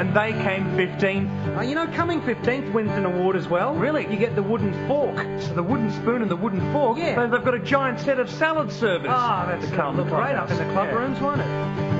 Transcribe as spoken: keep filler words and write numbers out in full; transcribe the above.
And they came fifteenth. Uh, you know, coming fifteenth wins an award as well. Really? You get the wooden fork. So the wooden spoon and the wooden fork. Yeah. So they've got a giant set of salad servers. Ah, that's to going come to look great up in the club Yeah. rooms, won't it?